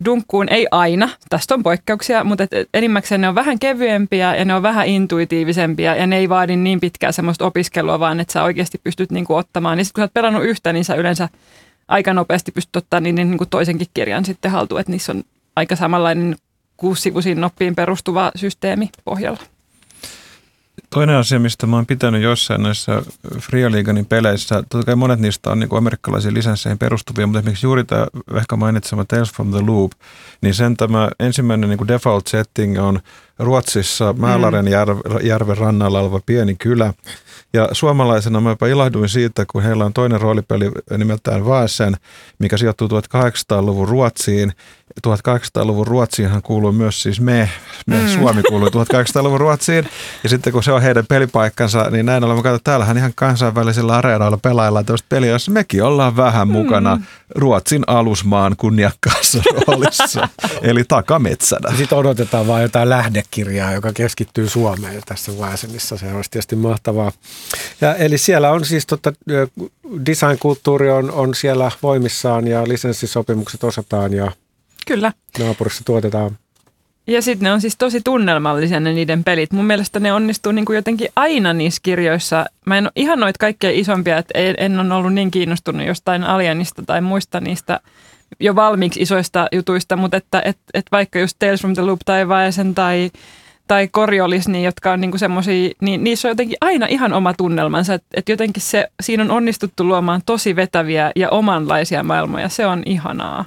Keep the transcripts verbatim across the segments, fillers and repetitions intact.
dunkkuun, ei aina, tästä on poikkeuksia, mutta et, et enimmäkseen ne on vähän kevyempiä ja ne on vähän intuitiivisempia ja ne ei vaadi niin pitkää semmoista opiskelua, vaan että sä oikeasti pystyt niinku ottamaan. Ja sitten kun sä oot pelannut yhtä, niin sä yleensä aika nopeasti pystyt ottamaan niiden niinku toisenkin kirjan sitten haltuun, että niissä on aika samanlainen kuusivuisiin noppiin perustuva systeemi pohjalla. Toinen asia, mistä mä oon pitänyt jossain näissä Free Leaguein peleissä, totta kai monet niistä on niin kuin amerikkalaisiin lisensseihin perustuvia, mutta esimerkiksi juuri tämä ehkä mainitsema Tales from the Loop, niin sen tämä ensimmäinen niin kuin default setting on Ruotsissa Mälaren mm. järven rannalla oleva pieni kylä. Ja suomalaisena mä jopa ilahduin siitä, kun heillä on toinen roolipeli nimeltään Vaasen, mikä sijoittuu tuhatkahdeksansataaluvun Ruotsiin. tuhatkahdeksansataaluvun Ruotsiinhan kuuluu myös siis me, me mm. Suomi kuuluu tuhatkahdeksansataaluvun Ruotsiin. Ja sitten kun se on heidän pelipaikkansa, niin näin olemme katsotaan, täällähän ihan kansainvälisillä areenailla pelaillaan tällaista peliä, jossa mekin ollaan vähän mukana mm. Ruotsin alusmaan kunniakkaassa roolissa, eli takametsänä. Sitten odotetaan vaan jotain lähdekirjaa, joka keskittyy Suomeen tässä Vaasenissa. Se on tietysti mahtavaa. Ja, eli siellä on siis tota, design-kulttuuri on, on siellä voimissaan ja lisenssisopimukset osataan ja Kyllä. naapurissa tuotetaan. Ja sitten ne on siis tosi tunnelmallisia ne niiden pelit. Mun mielestä ne onnistuu niin kuin jotenkin aina niissä kirjoissa. Mä en ole ihan noita kaikkein isompia, että en ole ollut niin kiinnostunut jostain Alienista tai muista niistä jo valmiiksi isoista jutuista, mutta että et, et vaikka just Tales from the Loop tai Vaesen tai tai Coriolis, niin, jotka on niinku semmosia, niin niissä on jotenkin aina ihan oma tunnelmansa, että et jotenkin se, siinä on onnistuttu luomaan tosi vetäviä ja omanlaisia maailmoja, se on ihanaa.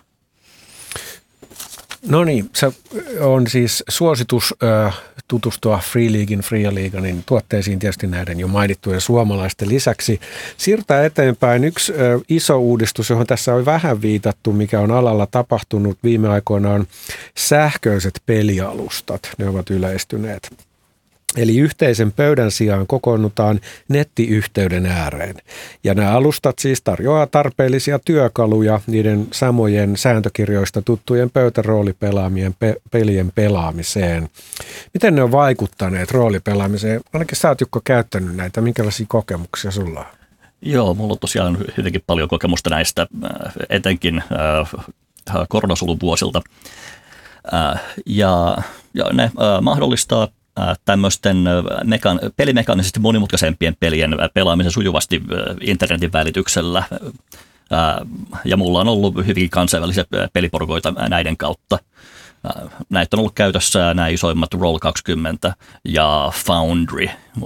No niin, se on siis suositus äh, tutustua Free Leaguein, Free Leaguein tuotteisiin tietysti näiden jo mainittujen suomalaisten lisäksi. Siirtää eteenpäin yksi äh, iso uudistus, johon tässä on vähän viitattu, mikä on alalla tapahtunut viime aikoina, on sähköiset pelialustat. Ne ovat yleistyneet. Eli yhteisen pöydän sijaan kokoonnutaan nettiyhteyden ääreen. Ja nämä alustat siis tarjoaa tarpeellisia työkaluja niiden samojen sääntökirjoista tuttujen pöytäroolipelaamien pe- pelien pelaamiseen. Miten ne on vaikuttaneet roolipelaamiseen? Ainakin sä oot, Jukka, käyttänyt näitä. Minkälaisia kokemuksia sulla on? Joo, mulla on tosiaan hyvinkin paljon kokemusta näistä, etenkin äh, koronasulun vuosilta. Äh, ja, ja ne äh, mahdollistaa tämmöisten mekan- pelimekaanisesti monimutkaisempien pelien pelaamisen sujuvasti internetin välityksellä. Ja mulla on ollut hyvin kansainvälisiä peliporukoita näiden kautta. Näitä on ollut käytössä nämä isoimmat Roll kaksikymmentä ja Foundry.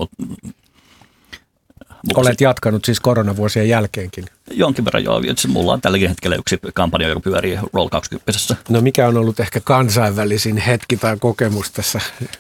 Olet jatkanut siis koronavuosien jälkeenkin? Jonkin verran joo. Mulla on tälläkin hetkellä yksi kampanja, joka pyörii Roll kaksikymmentä. No mikä on ollut ehkä kansainvälisin hetki tai kokemus tässä?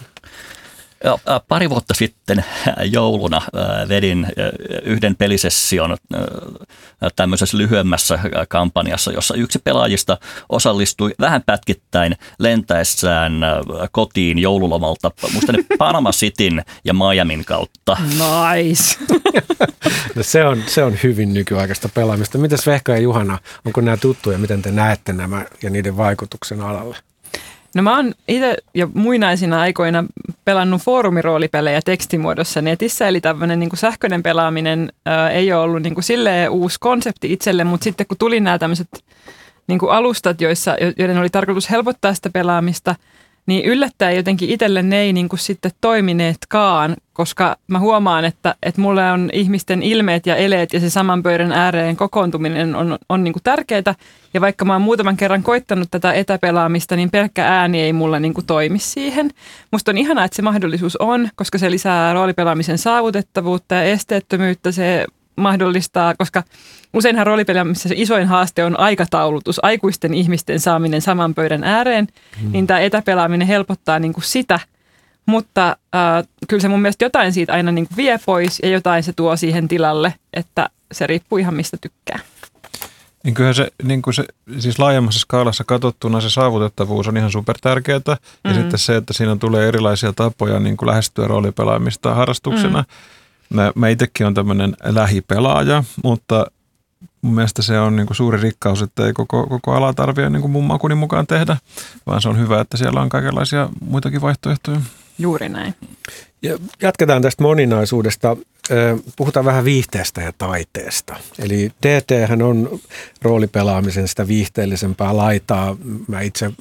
Pari vuotta sitten jouluna vedin yhden pelisession tämmöisessä lyhyemmässä kampanjassa, jossa yksi pelaajista osallistui vähän pätkittäin lentäessään kotiin joululomalta, musta ne Panama Cityn ja Miamin kautta. Nice! No se on, se on hyvin nykyaikaista pelaamista. Mitäs Vehka ja Juhana, onko nämä tuttuja, miten te näette nämä ja niiden vaikutuksen alalle? No mä oon itse jo muinaisina aikoina pelannut foorumiroolipelejä tekstimuodossa netissä, eli tämmöinen niin kuin sähköinen pelaaminen ää, ei ole ollut niin kuin silleen uusi konsepti itselle, mutta sitten kun tuli nämä tämmöiset niin kuin alustat, joissa, joiden oli tarkoitus helpottaa sitä pelaamista, niin yllättäen jotenkin itselle ne ei niin kuin sitten toimineetkaan, koska mä huomaan, että, että mulle on ihmisten ilmeet ja eleet ja se saman pöydän ääreen kokoontuminen on, on niin kuin tärkeää. Ja vaikka mä oon muutaman kerran koittanut tätä etäpelaamista, niin pelkkä ääni ei mulla niin kuin toimi siihen. Musta on ihanaa, että se mahdollisuus on, koska se lisää roolipelaamisen saavutettavuutta ja esteettömyyttä. Se mahdollistaa, koska useinhan roolipelaamisessa se isoin haaste on aikataulutus, aikuisten ihmisten saaminen saman pöydän ääreen, hmm. niin tämä etäpelaaminen helpottaa niin kuin sitä, mutta äh, kyllä se mun mielestä jotain siitä aina niin kuin vie pois ja jotain se tuo siihen tilalle, että se riippuu ihan mistä tykkää. Niin kyllähän se, niin kuin se, siis laajemmassa skaalassa katsottuna se saavutettavuus on ihan supertärkeää. Ja mm-hmm. sitten se, että siinä tulee erilaisia tapoja niin kuin lähestyä roolipelaamista harrastuksena. Mm-hmm. Mä, mä itsekin olen tämmöinen lähipelaaja, mutta mun mielestä se on niin kuin suuri rikkaus, että ei koko, koko ala tarvitse niin kuin mun makuni mukaan tehdä, vaan se on hyvä, että siellä on kaikenlaisia muitakin vaihtoehtoja. Juuri näin. Ja jatketaan tästä moninaisuudesta. Puhutaan vähän viihteestä ja taiteesta. Eli D T:hän on roolipelaamisen sitä viihteellisempää laitaa. Mä itse